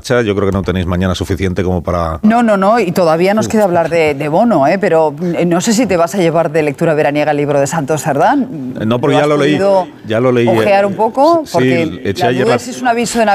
marcha. Yo creo que no tenéis mañana suficiente como para... No, y todavía nos queda hablar de Bono, pero no sé si te vas a llevar de lectura veraniega el libro de Santos Cerdán. No, porque ya lo leí. ¿Ojear un poco? Porque sí, eché la ayer duda es si es un aviso de